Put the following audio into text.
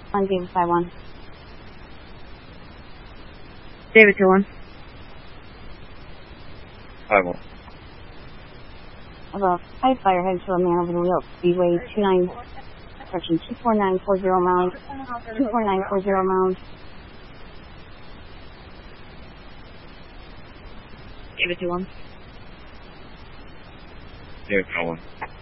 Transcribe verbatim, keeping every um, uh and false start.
On David five one. David two one. five one. About five fire head to a man over the wheel. Speedway two nine, correction, two four nine four zero miles. two four nine four zero miles. David two one. David two one.